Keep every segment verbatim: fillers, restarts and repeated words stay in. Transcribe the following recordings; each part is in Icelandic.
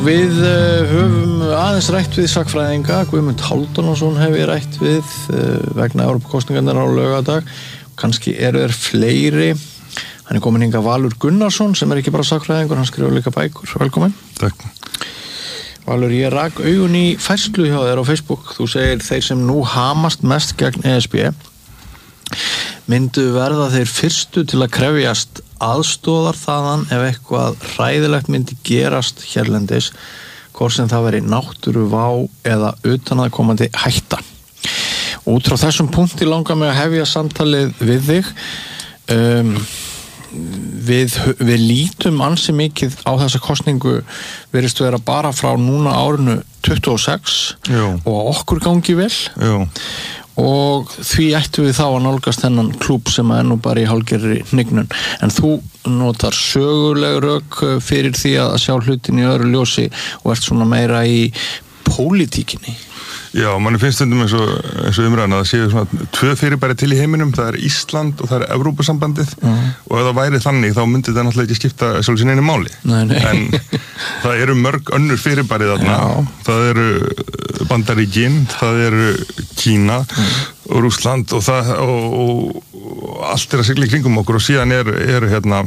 Við uh, höfum aðeins rætt við sakfræðinga, Guðmund Hálfdanarson hef ég rætt við uh, vegna Evrópukosningarnar á laugardag. Kannski eru þeir fleiri. Hann er komin hingað Valur Gunnarsson sem er ekki bara sakfræðingur, hann skrifar líka bækur. Velkomin. Takk. Valur, ég rak augun í færslu hjá þér á Facebook. Þú segir þeir sem nú hamast mest gegn E S B myndu verða þeir fyrstu til að krefjast aðstoðar þaðan ef eitthvað hræðilegt myndi gerast hérlendis, hvort sem það veri náttúruvá eða utanaðkomandi hætta. Út frá þessum punkti langar mig að hefja samtalið við þig. Um, við, við lítum ansi mikið á þessa kosningu virðist vera bara frá núna árinu tuttugu og sex Jú. Og okkur gangi vel. Jú. Og því ættum við þá að nálgast þennan klúbb sem er nú bara í hálfgerðri hnignun. En þú notar söguleg rök fyrir því að sjá hlutin í öðru ljósi og ert svona meira í pólitíkinni. Já, manni finnst stundum eins og, eins og umræðan að það séu svona tvö fyrirbæri til í heiminum, það er Ísland og það er Evrópusambandið uh-huh. og ef það væri þannig þá myndi það náttúrulega ekki skipta sjálf sín einu máli. Nei, nei. En það eru mörg önnur fyrirbæri þarna, Já. Það eru Bandaríkin, það eru Kína uh-huh. og Rússland og, það, og, og, og allt er að sigla í kringum okkur og síðan er, er hérna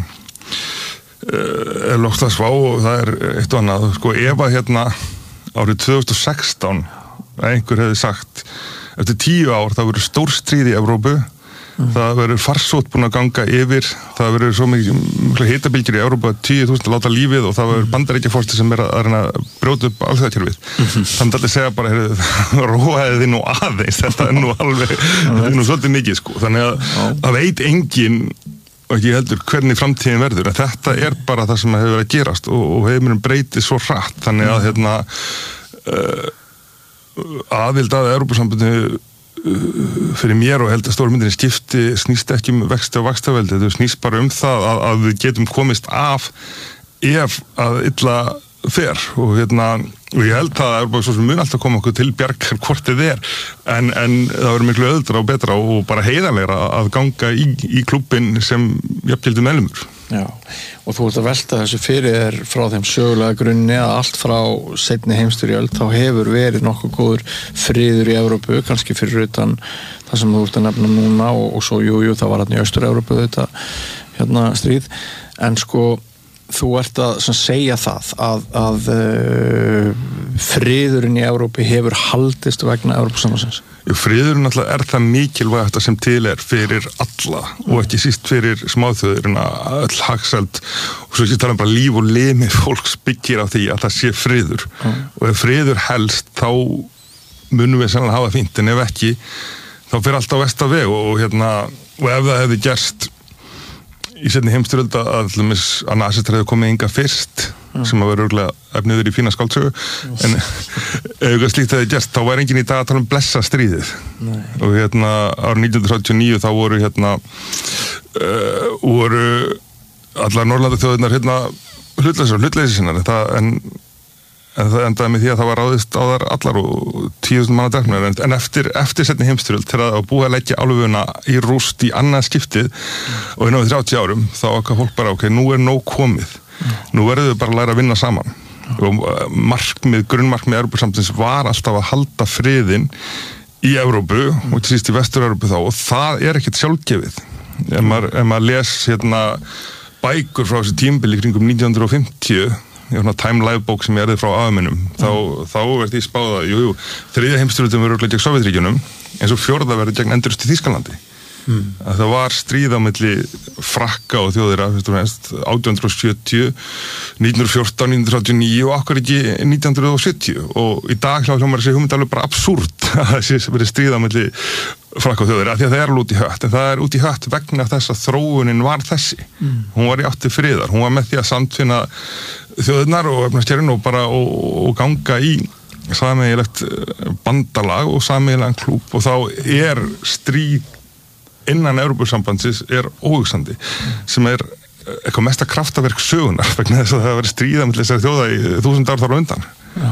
er loftslagsvá og það er eitt og annað. Sko, ef að hérna árið tvö þúsund og sextán að einhver hefði sagt eftir tíu ár það verður stór stríð í Evrópu mm. það verður farsótt búin að ganga yfir, það verður svo mikið hitabylgjur í Evrópu að tíu þúsund að láta lífið og það verður Bandaríkjaforseti sem er að, að reyna að brjóta upp alþjóðakerfið mm-hmm. þannig að allir segja bara róaði þið nú aðeins, þetta er nú alveg þetta er nú svolítið mikið sko, þannig að það veit enginn og ekki heldur hvernig framtíðin verður, en þetta er bara það sem hefur verið að gerast og, og heimurinn breytir svo hratt, þannig að hérna uh, aðild að Evrópusambandinu fyrir mér og held að stóru myndinni skipti snýst ekki um vexti og vaxtaveldi, þetta snýst bara um það að, að við getum komist af ef að illa fer og hérna og ég held að Evrópusambandinu mun alltaf koma okkur til bjargar hvort þið er en, en það verður miklu öðuldra og betra og bara heiðarlegra að ganga í, í klubbin sem jafngildur meðlimur. Já, og þú ert að velta þessu fyrir þér frá þeim sögulega grunni að allt frá seinni heimsstyrjöld þá hefur verið nokkuð góður friður í Evrópu, kannski fyrir utan það sem þú ert að nefna núna og, og svo jú, jú, það var hérna í Austur-Evrópu þetta hérna stríð, en sko þú ert að svona, segja það að, að uh, friðurinn í Evrópu hefur haldist vegna Evrópusambandsins. Jú, friðurinn alltaf er það mikilvægt sem til er fyrir alla og ekki síst fyrir smáþjóðurinn að öll hagsæld og svo ekki tala um bara líf og limi fólks byggir á því að það sé friður mm. og ef friður helst þá munum við sannlega hafa fínt en ef ekki þá fyrir allt á versta veg og, og, hérna, og ef það hefði gerst í seinni heimsstyrjöld að, að nasistar hefði komið inga fyrst mm. sem að vera örgulega efniður í fína skáldsögu yes. en ef eitthvað slíkt hefði gerst þá væri enginn í dag að tala um blessa stríðið Nei. Og hérna árið nítján hundruð þrjátíu og níu þá voru hérna uh, voru allar Norðurlandaþjóðirnar hérna hlutleysar, hlutleysi sinnar en en það endaði með því að það var ráðist á þar allar og tíu þúsund manna drefnir en, en eftir, eftir seinni heimsstyrjöld til að búið að leggja álfuna í rúst í annað skiptið mm. og í náðu þrjátíu árum þá okkar fólk bara ok, nú er nóg komið mm. nú verður við bara að læra að vinna saman mm. og markmið, grunnmarkmið Evrópusambandsins var alltaf að halda friðinn í Evrópu mm. og til síst í Vestur-Evrópu þá og það er ekkert sjálfgefið ef maður, ef maður les hérna bækur frá þessu tímabili kringum nítján hundruð og fimmtíu ég var svona time-life-bók sem ég erði frá aðmennum þá, mm. þá verði ég spáða jú, jú, þriðja heimsstyrjöldin verður örugglega gegn Sovétríkjunum eins og fjórða verður gegn endurreisn í Þýskalandi mm. að það var stríð á milli Frakka og Þjóðverja átján hundruð sjötíu, nítján hundruð og fjórtán, nítján hundruð þrjátíu og níu og okkur ekki nítján hundruð og sjötíu og í dag hljómar þessi hugmynd alveg bara absúrt að þessi verið stríð á milli Frakka og Þjóðverja, því að það er alveg út í hött en það er út í hött vegna þess að þróunin var þessi, mm. hún var í átti friðar hún var með því að samtvinna þjóðirnar og efnaskjærin og bara og, og ganga í sameiginlegt bandalag og sameiginlegan klúbb og þá er stríð innan Evrópusambandsins er óhugsandi mm. sem er eitthvað mesta kraftaverk sögunar vegna þess að það verið stríða með þessari þjóða í þúsund ár þar á undan. Já.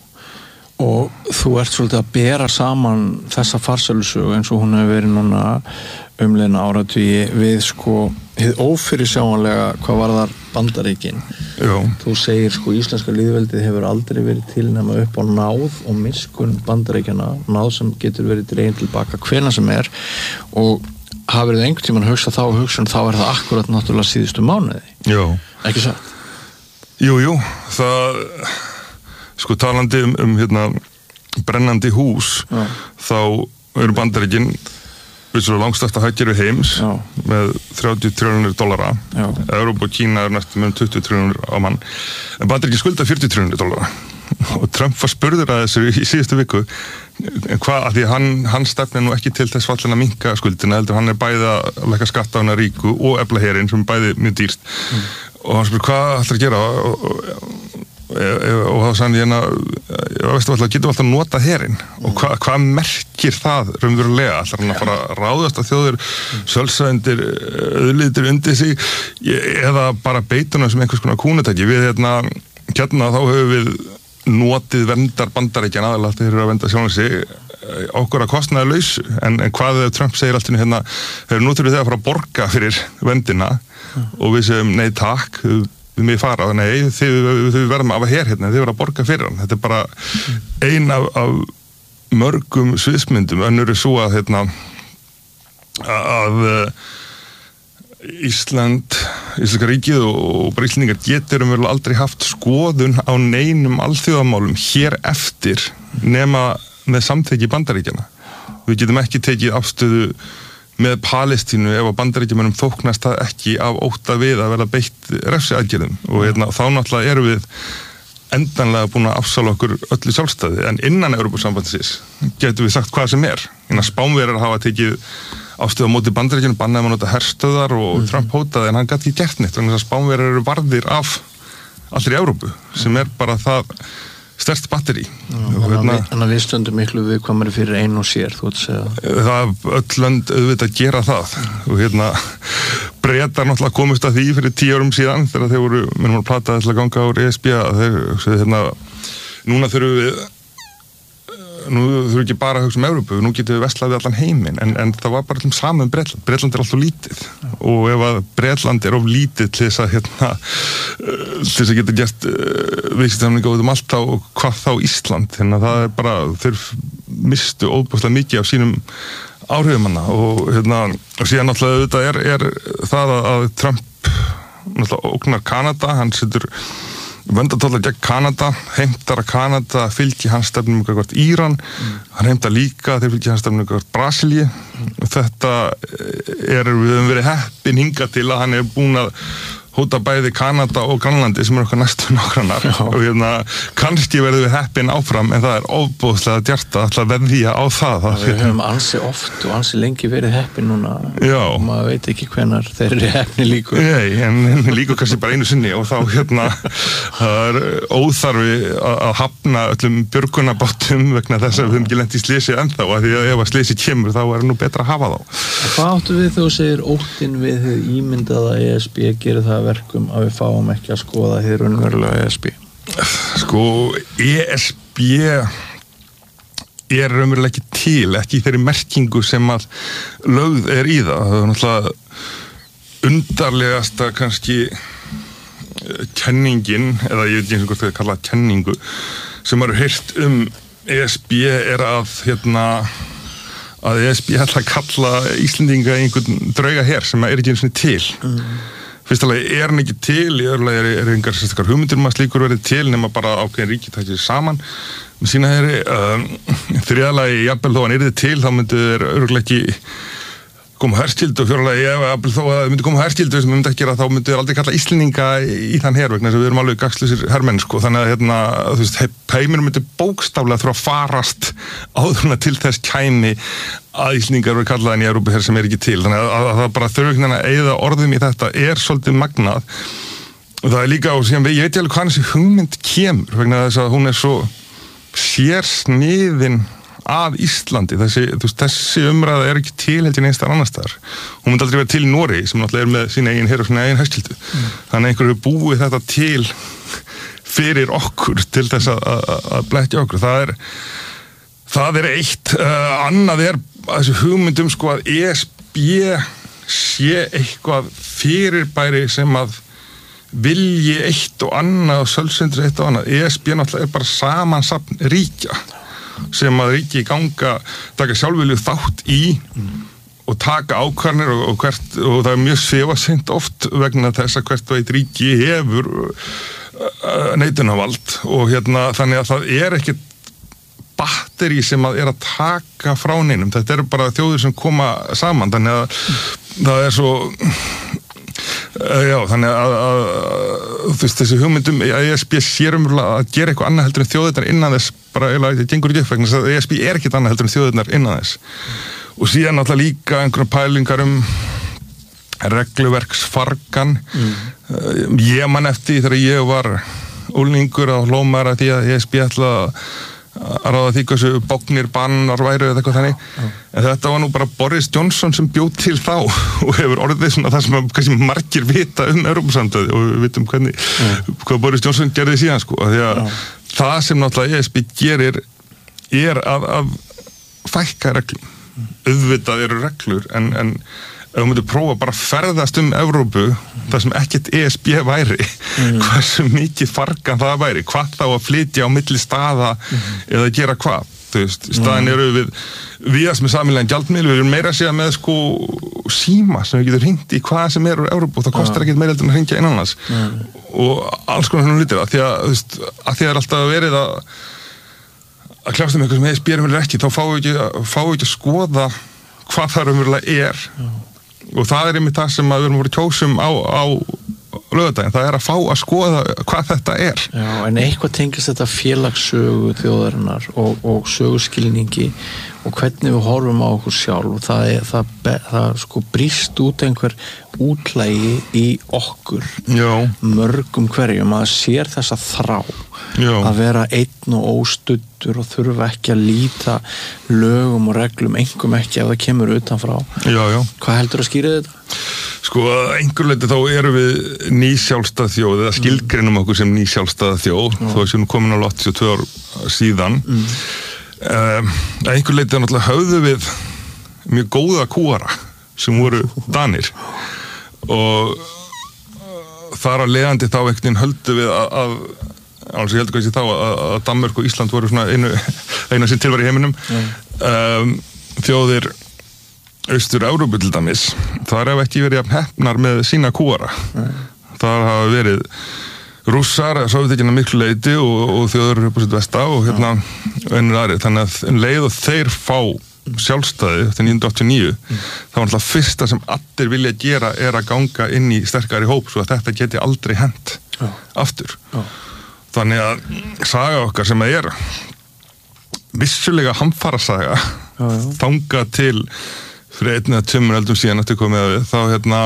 Og þú ert svolítið að bera saman þessa farsælusögu eins og hún hefur verið núna umliðna áratugi við sko hið ófyrirsjáanlega hvað varðar Bandaríkin. Já. Þú segir sko íslenska lýðveldið hefur aldrei verið til nema upp á náð og miskunn Bandaríkjana, náð sem getur verið dregin tilbaka hvenær sem er, og hafið þið einhvern tímann hugsað þá og hugsun, þá er það akkurat náttúrulega síðustu mánuði. Já. Ekki satt? Jú, jú, það sko talandi um, um hérna brennandi hús. Já. Þá eru Bandaríkin vissulega langstærsta hagkerfi heims. Já. Með þrjátíu trilljónir dollara. Evrópa og Kína er næstum með tuttugu trilljónir á mann, en Bandaríkin skulda fjörutíu trilljónir dollara. Og Trump var spurður að þessu í síðustu viku hvað, af því að hann, hann stefnir nú ekki til þess fallin að minnka skuldina, heldur hann er bæði að lækka skatta á hana ríku og efla herinn sem er bæði mjög dýrt. Mm. Og hann spurði hvað ætlar að gera, og, og, og þá sagði hérna, veistu alltaf, getum alltaf nota herinn, og hvað hva merkir það raunverulega? Ætlar hann að fara að ráðast að þjóðir sölsæðindir auðlitir undir sig, eða bara beituna sem einhvers konar kúnutæki? Við hérna, hérna þá höfum við notið verndar Bandaríkjan aðalega þegar að venda sjálfum sig okkur að kostnaði laus, en, en hvað Trump segir alltaf hérna, þeir nú þurfum þið að fara að borga fyrir vendina, mm. og við segjum nei takk, við mig fara, nei þið, þið verðum að hafa hér hérna, þið verðum að borga fyrir hann. Þetta er bara ein af, af mörgum sviðsmyndum, önnur er svo að hérna að Ísland, Íslenska ríkið og bara Íslendingar getur um vel aldrei haft skoðun á neinum alþjóðamálum hér eftir nema með samþykki Bandaríkjana. Við getum ekki tekið afstöðu með Palestínu ef að Bandaríkjamönnum þóknast það ekki af ótta við að verða beitt refsiaðgerðum, og hérna, þá náttúrulega erum við endanlega búin að afsala okkur öllu sjálfstæði, en innan Evrópusambandsins getum við sagt hvað sem er. Spánverjar hafa tekið ástöðu á móti Bandaríkjunum, bannaði maður nota herstöðar og mm. Trump hótaði, en hann gat ekki gert neitt, þannig að Spánverjar eru varðir af allir í Evrópu, sem er bara það stærst batteri. Þannig hérna, að við stöndum miklu viðkvæmari fyrir einu og sér, þú veit segja. Það öll lönd auðvitað gera það, og hérna Bretar náttúrulega komist að því fyrir tíu árum síðan, þegar þeir voru, minnum að plata þess að ganga á E S B, að þeir, hérna, núna þurfum við nú þurfum ekki bara að hugsa um Evrópu, nú getum við veslað við allan heiminn, en, en það var bara allum saman um Bretland. Bretland er alltaf lítið, og ef að Bretland er of lítið til þess að hérna, til þess að geta gert uh, viðskiptasamninga út um allt á, og hvað þá Ísland, þannig að það er bara, þeir mistu óbúslega mikið af sínum áhrifumanna, og hérna, og síðan náttúrulega auðvitað er, er það að Trump náttúrulega ógnar Kanada, hann setur vöndatólar gegn Kanada, heimtar að Kanada fylgi hans stefnum ykkur Íran, mm. hann heimtar líka þeir fylgi hans stefnum ykkur Brasilíu, mm. og þetta er, við höfum verið heppin hingað til að hann er búin að hóta bæði Kanada og Grænlandi sem er okkar næstu nágrannar, og hérna kannski verðum við heppin áfram, en það er ofboðslega djarta alltaf veðja á það. það við höfum ansi oft og ansi lengi verið heppin núna, já. Og maður veit ekki hvenar þeir eru heppni líkur. Nei, en, en líkur kannski bara einu sinni, og þá hérna það er óþarfi að, að hafna öllum björgunabáttum vegna þess að við höfum ekki lent í slysi ennþá, af því að ef að slysi kemur þá er nú betra að hafa þá. En hvað áttu við þegar þú segir óttinn við hið ímyndaða E S B gerir það verkum að við fáum ekki að skoða hér raunverulega E S B? Sko, E S B er raunverulega ekki til, ekki í þeirri merkingu sem að lögð er í það. Það er náttúrulega undarlegasta kannski kenningin, eða ég veit ekki hvort það er kallað kenningu, sem maður heyrt um E S B er að hérna að E S B ætla að kalla Íslendinga einhvern drauga her sem er ekki einu sinni til. Mm. Fyrstulega er hann ekki til, í öðrulega er, er engar sérstakar hugmyndir um að slíkur verið til nema bara ákveðin ríki tækir saman með sína heri. Um, þriðalagi, jafnvel þó hann yrði til, þá myndi þeir örugglega ekki koma herskildu, og fjóralagi, jafnvel þó að það myndi koma herskildu sem við myndi ekki gera, þá myndi þeir aldrei kalla Íslendinga í, í þann her vegna þess að við erum alveg gagslusir hermenn, sko, þannig að hérna, þú veist, heiminum myndi bókstaflega þurfa að farast áðurna til þess kæmi að Íslendingar eru kallaðin í Evrópu her sem er ekki til, þannig að, að, að það bara þurfa að eyða orðum í þetta er svolítið magnað, og það er líka, og síðan ég veit ekki alveg hvað þessi hugmynd kemur vegna þess að hún er svo sérsniðin að Íslandi, þessi, veist, þessi umræða er ekki til heldur einstar annar staðar. Hún myndi aldrei vera til í Noregi sem náttúrulega er með sína eigin her og sína eigin herskildu. Mm. Þannig að einhverju hefur búið þetta til fyrir okkur til þess að, að, að blekkja okkur. Það er, það er eitt. Uh, annað er þessi hugmyndum sko að E S B sé eitthvað fyrirbæri sem að vilji eitt og annað og sölsundri eitt og annað. E S B náttúrulega er bara samansafn ríkja sem að ríki ganga, taka sjálfvilju þátt í mm. og taka ákvarðanir og, og, hvert, og það er mjög svifaseint oft vegna þess að hvert veit ríki hefur neitunarvald og hérna þannig að það er ekkert batteri sem að er að taka frá neinum. Þetta eru bara þjóðir sem koma saman þannig að mm. það er svo já, þannig að, að, að þú veist, þessi hugmyndum að E S B sér umverulega að gera eitthvað annað heldur en þjóðirnar innan þess bara eiginlega þetta gengur ekki upp vegna þess að E S B er ekkert annað heldur en þjóðirnar innan þess mm. og síðan alltaf líka einhverjum pælingar um regluverksfargan mm. ég man eftir þegar ég var úlningur á hlómar að því að E S B ætla að ráða því hversu bóknir bannar væru eða eitthvað þannig mm. en þetta var nú bara Boris Johnson sem bjóð til þá og hefur orðið svona það sem kannski margir vita um Evrópusamstöðu og við vitum hvernig mm. hvað Boris Johnson gerði síðan sko því að mm. það sem náttúrulega E S B gerir er að, að fækka reglum mm. auðvitað eru reglur en, en ef við myndum prófa bara að ferðast um Evrópu mm. þar sem ekkert E S B væri mm. hversu mikið fargan það væri hvað þá að flytja á milli staða mm. eða gera hvað þú veist, staðin eru við við sem er sameiginlegan gjaldmiðil, við erum meira að segja með sko síma sem við getum hringt í hvað sem er úr Evrópu og það kostar ekkert meira heldur en að hringja innan hans mm. og alls konar svona hlutir að því að, þú veist, að því að er alltaf verið að að kljást um eitthvað sem E S B erum ekki, þá fáum við ekki, fáum við ekki að skoða hvað það raunverulega er mm. og það er einmitt það sem að við erum voru kjósum á, á laugardaginn, það er að fá að skoða hvað þetta er. Já, en eitthvað tengist þetta félagssögu þjóðarinnar og, og söguskilningi og hvernig við horfum á okkur sjálf og það, er, það, það, það sko brýst út einhver útlægi í okkur Já. mörgum hverjum að sér þessa þrá Já. að vera einn og óstuddur og þurfa ekki að líta lögum og reglum, engum ekki ef það kemur utanfrá. Já, já. Hvað heldur að skýra þetta? Sko, að einhver leiti þá erum við nýsjálfstæð þjóð eða skilgreinum okkur sem nýsjálfstæð þjóð mm. þó sem komin á áttatíu og tvö ár síðan mm. um, að einhver leiti þá náttúrulega höfðu við mjög góða kúara sem voru Danir og þar að leiðandi þá einhvern veginn höldu við að, að alveg ég heldur kannski þá að, að Danmörk og Ísland voru svona einu, eina sem til var í heiminum mm. um, þjóðir Austur-Evrópu til dæmis, þar hef ekki verið hefnar með sína kúara. Mm. Það hafa verið Rússar, Sovétríkin að miklu leyti og, og þjóður upp á sitt vesta og hérna ennur aðri. Þannig að um leið og þeir fá sjálfstæði til nítján hundruð áttatíu og níu, mm. þá var alltaf fyrsta sem allir vilja gera er að ganga inn í sterkari hóp svo að þetta geti aldrei hent ja. aftur. Ja. Þannig að saga okkar sem að er vissulega hamfarasaga ja, ja. þangað til fyrir einn eða tveimur eldum síðan eftir komið að við, þá hérna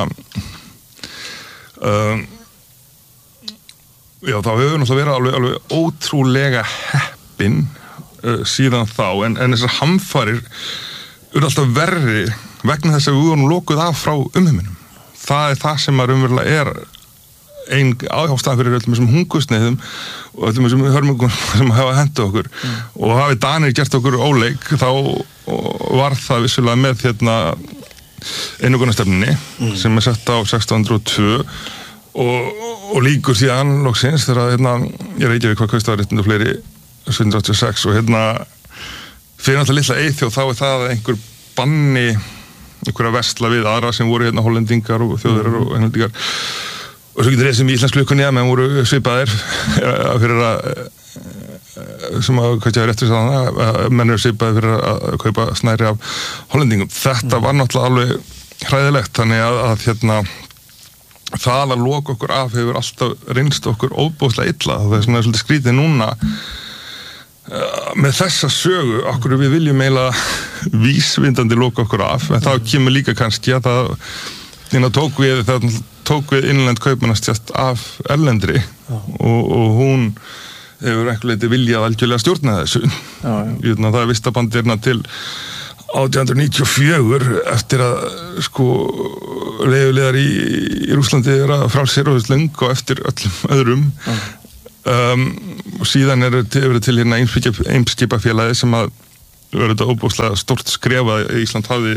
um, já, þá hefur náttúrulega verið alveg, alveg ótrúlega heppin uh, síðan þá, en, en þessar hamfarir eru alltaf verri vegna þess að við vorum lokuð af frá umheiminum. Það er það sem að umverulega er ein ástæðan fyrir öllum þessum hungusneiðum og öllum þessum hörmungum sem hafa hentu okkur mm. og hafi Danir gert okkur óleik þá var það vissulega með hérna einokunarstefnunni mm. sem er sett á sextán hundruð og tvö og, og líkur síðan loksins þegar hérna, ég er ekki við hvað kaustaðaréttindu fleiri sautján hundruð áttatíu og sex og hérna fyrir alltaf litla eyþjóð þá er það að einhver banni einhverja versla við aðra sem voru hérna hollendingar og þjóðverjar mm. og englendingar og svo getur ég sem í íslensku klukkunni að menn voru svipaðir fyrir að sem að, hvað ég er réttur að menn eru svipaðir fyrir að kaupa snæri af hollendingum. Þetta mm. var náttúrulega alveg hræðilegt þannig að, að hérna það að loka okkur af hefur alltaf reynst okkur óbúslega illa. Það er svona svolítið skrítið núna uh, með þessa sögu okkur við viljum eiginlega vísvindandi loka okkur af en þá kemur líka kannski að það hérna tók við það tók við innlend kaupmannastjast af erlendri og, og hún hefur einhver leiti viljað algjörlega stjórna þessu. Já, já. Það er vistabandirna til átján hundruð níutíu og fjögur eftir að sko leigulegar í, í Rússlandi er að frálsir og löngu og eftir öllum öðrum um, og síðan er þetta til hérna Eimskipafélagi sem að verður þetta óbúslega stórt skref að Ísland hafi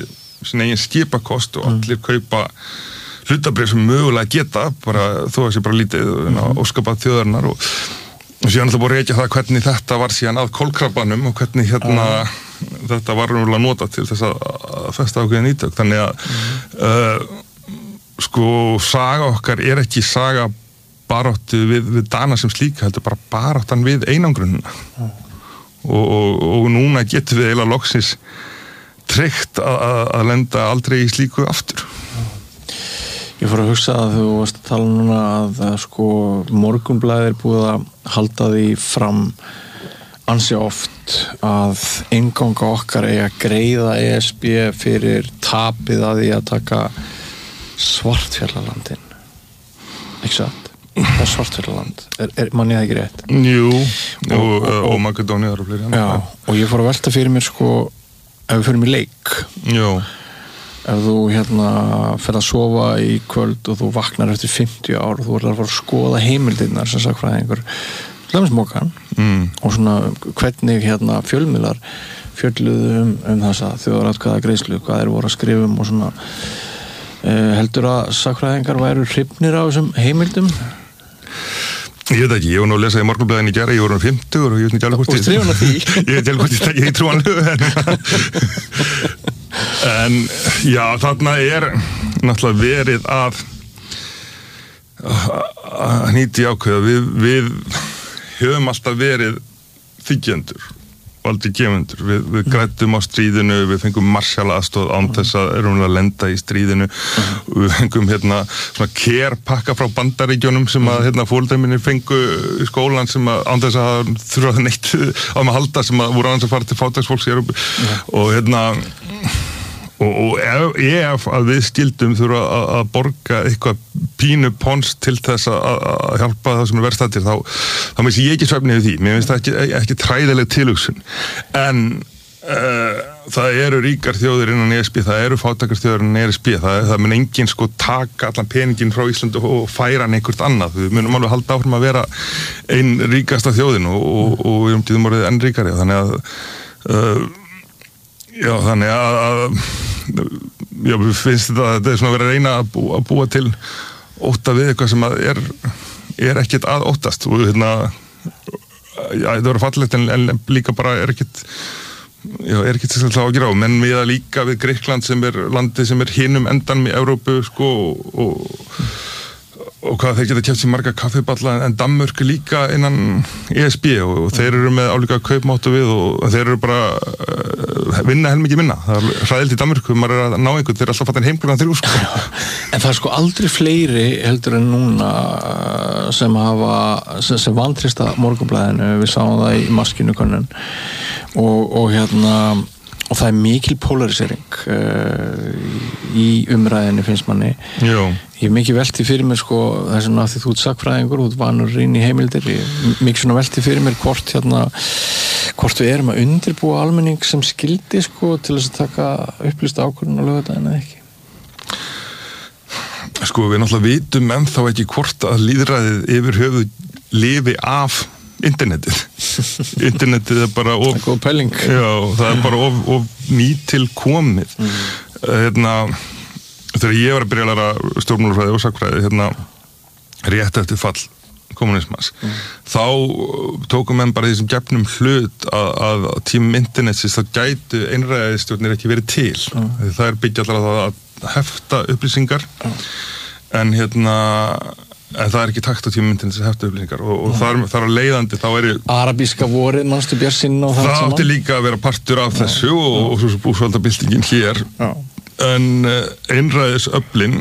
sin eigin skipakost og allir kaupa hlutabrif sem mögulega geta, bara þó að sé bara lítið mm-hmm. óskapað þjóðarinnar og, og síðan alltaf búið að reykja það hvernig þetta var síðan að kolkrabbanum og hvernig hérna mm. þetta var umhverjulega nota til þess að, að festa ákveðin ítök. Þannig að mm. uh, sko saga okkar er ekki saga baráttu við, við Dana sem slíka, heldur bara baráttan við einangrunina mm. og, og, og núna getum við eiginlega loksins tryggt að, að lenda aldrei í slíku aftur. Ég fór að hugsa að þú varst að tala núna að, að sko Morgunblaðið er búið að halda því fram ansi oft að innganga okkar eigi að greiða E S B fyrir tapið að því að taka Svartfjallalandin. Ekki satt? Það er Svartfjallaland. Er, er, man ég það ekki rétt? Jú, og, og, og, og Makedónia og fleiri. Já, og ég fór að velta fyrir mér sko ef við fyrir mér leik. Jú. Ef þú hérna fer að sofa í kvöld og þú vaknar eftir fimmtíu ár og þú verður að fara að skoða heimildirnar sem sagfræðingur Hlömsmokan mm. og svona hvernig hérna fjölmiðlar fjölluðu um, um þessa þjóðaratkvæða greiðslu, hvað þeir voru að skrifa um og svona eh, heldur að sagfræðingar væru hrifnir á þessum heimildum? Ég veit ekki, ég var nú að lesa í Morgunblaðinu í gær, ég voru um fimmtugur og ég veit ekki alveg hvort ég... Og skrifun á því? Ég veit ekki hvort ég, ég trú hann lög en já, þarna er náttúrulega verið að að nýti ákveða við, við höfum alltaf verið þiggjendur og aldrei gefundur, við, við grættum á stríðinu, við fengum Marshall-aðstoð án þess að erum við að lenda í stríðinu og við fengum hérna svona care-pakka frá Bandaríkjunum sem að hérna fóreldrar mínir fengu í skólan sem að án þess að þurfa neitt á að halda sem að voru annars að fara til fátæksfólks í Evrópu og hérna og, og ef, ef að við skildum þurfa að, að borga eitthvað pínu pons til þess að, að hjálpa það sem er verðstættir þá, þá missi ég ekki svefni við því, mér finnst það ekki, ekki træðileg tilhugsun en uh, það eru ríkar þjóðir innan E S B, það eru fátækar þjóðir innan E S B, það, það mun enginn sko taka allan peningin frá Ísland og, og færa hann einhvert annað, við munum alveg halda áfram að vera einn ríkasta þjóðin og, og, og við um tíðum orðið enn ríkari þannig að uh, já, þannig að, að já, við finnst þetta að þetta er svona að vera að reyna að búa, að búa til ótta við eitthvað sem að er, er ekkert að óttast og hérna já, þetta verður fallegt en, en líka bara er ekkert já, er ekkert þess að það á að gera á menn við að líka við Grikkland sem er landið sem er hinum endan í Evrópu sko og, og og hvað þeir geta keypt sér marga kaffiballa en Danmörk líka innan E S B og, og þeir eru með álíka kaupmáttu við og þeir eru bara uh, vinna helmikið minna. Það er hræðilegt í Danmörku, maður er að ná einhvern, þeir er alltaf fattin heimklukkan þrjú sko. En það er sko aldrei fleiri heldur en núna sem hafa, sem, sem vantrista Morgunblaðinu, við sáum það í maskinukönnun og, og hérna og það er mikil polarisering uh, í umræðinu finnst manni. Jó. Ég hef mikið velti fyrir mér sko þess að því þú ert sakfræðingur, þú ert vanur inn í heimildir, ég mikið svona velti fyrir mér hvort hérna, hvort við erum að undirbúa almenning sem skildi sko til þess að taka upplýst ákvörðun á laugardaginn eða ekki. Sko við náttúrulega vitum ennþá ekki hvort að lýðræðið yfir höfuð lifi af internetið. Internetið er bara of, það er góð pæling. Já, það er bara of, of nýtil komið. Mm. Hérna, þegar ég var að byrja að læra stjórnmálafræði og sakfræði, hérna, rétt eftir fall kommunismans, mm. þá tókum menn bara því sem gefnum hlut að, að tímum internetsins þá gætu einræðisstjórnir ekki verið til. Mm. Það er byggja allar að, að hefta upplýsingar, mm. en hérna en það er ekki takt á tímumyndin þessi heftu upplýsingar og, og þar, þar að leiðandi þá er Arabíska vorið, manstu Björnsinn og það það átti líka að vera partur af já, þessu og, og svo búsvaldabildingin hér já. En uh, einræðisöflin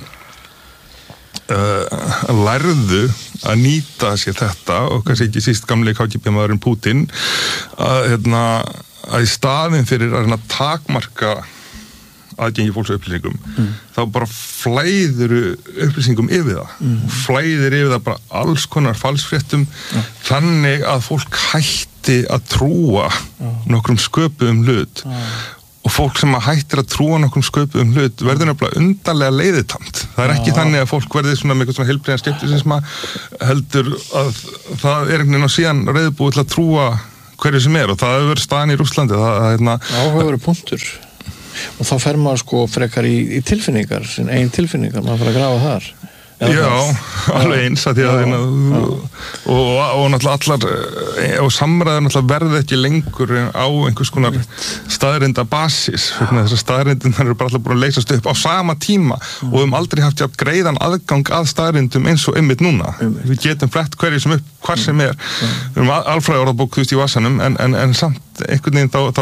uh, lærðu að nýta sér þetta og kannski ekki síst gamli K G B-maðurinn Putin að, hérna, að í staðin fyrir að takmarka aðgengi fólks upplýsingum mm. þá bara flæður upplýsingum yfir það mm. flæðir yfir það bara alls konar falsfréttum mm. þannig að fólk hætti að trúa mm. nokkrum sköpuðum hlut mm. og fólk sem að hættir að trúa nokkrum sköpuðum hlut verður nefnilega undarlega leiðitamt það er ekki mm. þannig að fólk verður svona með eitthvað svona heilbrigðan skeptisisma heldur að það er einhvern veginn og síðan reiðbúið til að trúa hverju sem er og það hefur verið staðan í Rússlandi það, það, hérna, áhugaverður punktur. Og þá fer maður sko frekar í, í tilfinningar, sin eigin tilfinningar, maður fyrir að grafa þar. Já, alveg eins að því að já, já. Og, og, og náttúrulega allar og samræður náttúrulega verði ekki lengur á einhvers konar staðreinda basis, þessar staðreindin eru bara alltaf búin að leysast upp á sama tíma mm. og við höfum aldrei haft jafn greiðan aðgang að staðreindum eins og einmitt núna einmitt. Við getum flett hverju sem upp, hvað sem er mm. við höfum alfræðorðabók þú veist í vassanum en, en, en samt einhvern veginn þá, þá